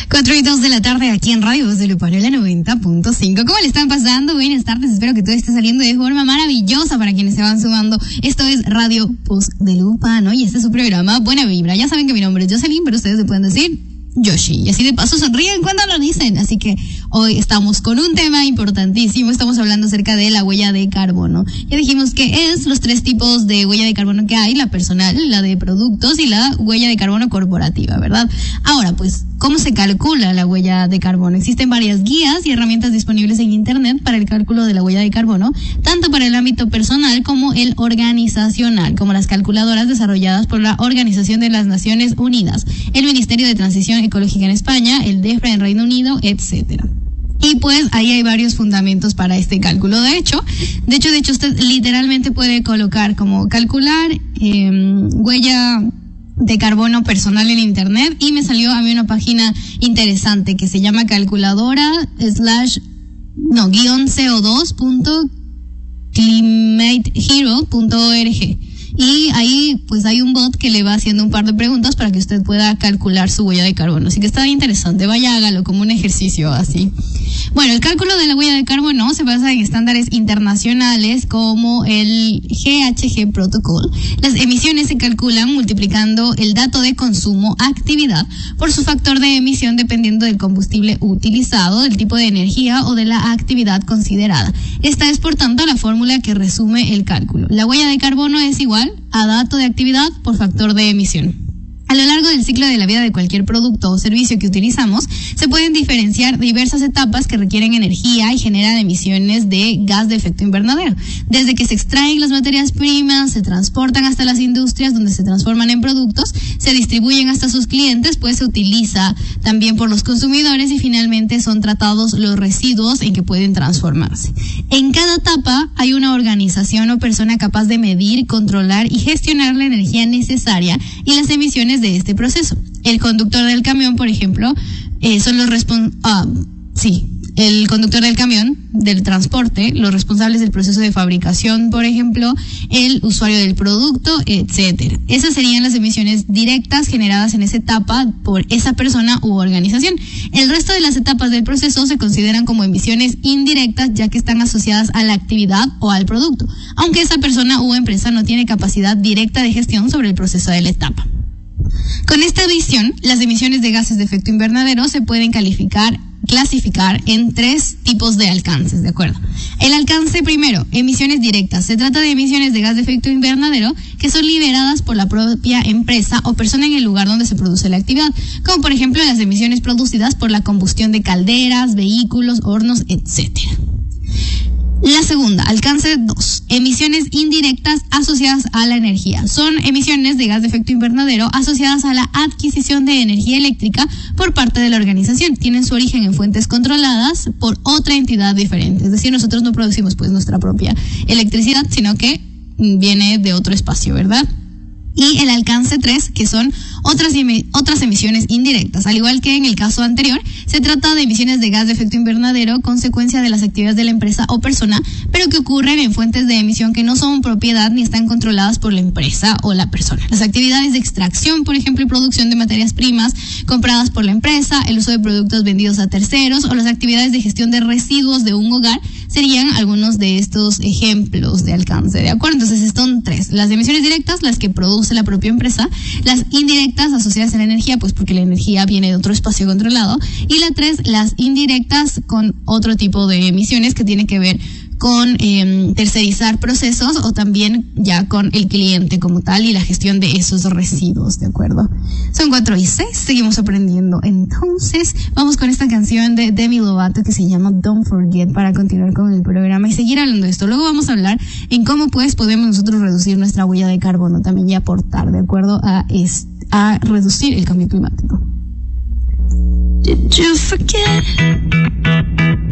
4:02 de la tarde aquí en Radio Voz de Lupa, la 90.5. ¿Cómo le están pasando? Buenas tardes, espero que todo esté saliendo de forma maravillosa para quienes se van sumando. Esto es Radio Voz de Lupa, ¿no? Y este es su programa Buena Vibra. Ya saben que mi nombre es Jocelyn, pero ustedes se pueden decir Yoshi. Y así de paso sonríen cuando lo dicen. Así que hoy estamos con un tema importantísimo. Estamos hablando acerca de la huella de carbono. Ya dijimos que es los 3 tipos de huella de carbono que hay: la personal, la de productos y la huella de carbono corporativa, ¿verdad? Ahora, pues, ¿cómo se calcula la huella de carbono? Existen varias guías y herramientas disponibles en Internet para el cálculo de la huella de carbono, tanto para el ámbito personal como el organizacional, como las calculadoras desarrolladas por la Organización de las Naciones Unidas, el Ministerio de Transición Ecológica en España, el DEFRA en Reino Unido, etcétera. Y pues ahí hay varios fundamentos para este cálculo. De hecho, usted literalmente puede colocar como calcular huella de carbono personal en Internet, y me salió a mí una página interesante que se llama calculadora/co2.climatehero.org. Y ahí pues hay un bot que le va haciendo un par de preguntas para que usted pueda calcular su huella de carbono. Así que está interesante, vaya, hágalo como un ejercicio así. Bueno, el cálculo de la huella de carbono se basa en estándares internacionales como el GHG Protocol. Las emisiones se calculan multiplicando el dato de consumo, actividad, por su factor de emisión dependiendo del combustible utilizado, del tipo de energía o de la actividad considerada. Esta es, por tanto, la fórmula que resume el cálculo. La huella de carbono es igual a dato de actividad por factor de emisión. A lo largo del ciclo de la vida de cualquier producto o servicio que utilizamos, se pueden diferenciar diversas etapas que requieren energía y generan emisiones de gas de efecto invernadero. Desde que se extraen las materias primas, se transportan hasta las industrias donde se transforman en productos, se distribuyen hasta sus clientes, pues se utiliza también por los consumidores y finalmente son tratados los residuos en que pueden transformarse. En cada etapa hay una organización o persona capaz de medir, controlar y gestionar la energía necesaria y las emisiones de este proceso. El conductor del camión, por ejemplo, son los el conductor del camión, del transporte, los responsables del proceso de fabricación, por ejemplo, el usuario del producto, etcétera. Esas serían las emisiones directas generadas en esa etapa por esa persona u organización. El resto de las etapas del proceso se consideran como emisiones indirectas, ya que están asociadas a la actividad o al producto, aunque esa persona u empresa no tiene capacidad directa de gestión sobre el proceso de la etapa. Con esta visión, las emisiones de gases de efecto invernadero se pueden clasificar en 3 tipos de alcances, ¿de acuerdo? El alcance primero, emisiones directas. Se trata de emisiones de gas de efecto invernadero que son liberadas por la propia empresa o persona en el lugar donde se produce la actividad, como por ejemplo las emisiones producidas por la combustión de calderas, vehículos, hornos, etcétera. La segunda, alcance 2, emisiones indirectas asociadas a la energía. Son emisiones de gas de efecto invernadero asociadas a la adquisición de energía eléctrica por parte de la organización. Tienen su origen en fuentes controladas por otra entidad diferente. Es decir, nosotros no producimos pues nuestra propia electricidad, sino que viene de otro espacio, ¿verdad? Y el alcance 3, que son otras emisiones indirectas. Al igual que en el caso anterior, se trata de emisiones de gas de efecto invernadero consecuencia de las actividades de la empresa o persona, pero que ocurren en fuentes de emisión que no son propiedad ni están controladas por la empresa o la persona. Las actividades de extracción, por ejemplo, y producción de materias primas compradas por la empresa, el uso de productos vendidos a terceros o las actividades de gestión de residuos de un hogar serían algunos de estos ejemplos de alcance, ¿de acuerdo? Entonces son 3. Las emisiones directas, las que produce la propia empresa; las indirectas asociadas a la energía, pues porque la energía viene de otro espacio controlado; y la 3, las indirectas con otro tipo de emisiones que tiene que ver con tercerizar procesos o también ya con el cliente como tal y la gestión de esos residuos, ¿de acuerdo? Son 4:06, seguimos aprendiendo. Entonces, vamos con esta canción de Demi Lovato que se llama Don't Forget para continuar con el programa y seguir hablando de esto. Luego vamos a hablar en cómo pues podemos nosotros reducir nuestra huella de carbono también y aportar, ¿de acuerdo? A reducir el cambio climático. Did you forget?